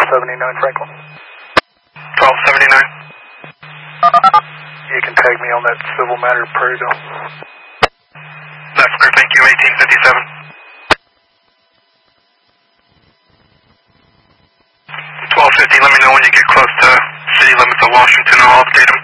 1279 Franklin. 1279. You can tag me on that civil matter at Prairieville. That's clear, thank you, 1857. 1250, let me know when you get close to city limits of Washington, I'll update them.